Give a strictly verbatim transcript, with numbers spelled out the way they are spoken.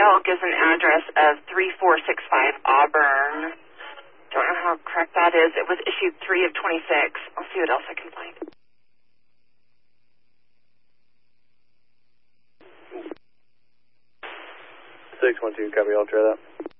L gives an address of three four six five Auburn. Don't know how correct that is. It was issued three of twenty-six. I'll see what else I can find. six one two, copy, I'll try that.